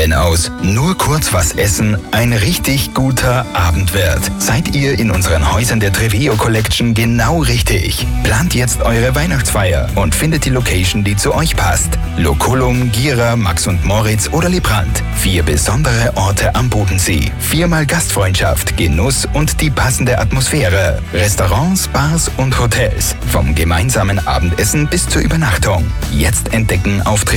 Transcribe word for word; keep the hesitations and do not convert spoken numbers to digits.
Wenn aus nur kurz was essen ein richtig guter Abend wird, seid ihr in unseren Häusern der Treveo Collection genau richtig. Plant jetzt eure Weihnachtsfeier und findet die Location, die zu euch passt. Loculum, Gira, Max und Moritz oder Librand. Vier besondere Orte am Bodensee. Viermal Gastfreundschaft, Genuss und die passende Atmosphäre. Restaurants, Bars und Hotels. Vom gemeinsamen Abendessen bis zur Übernachtung. Jetzt entdecken auf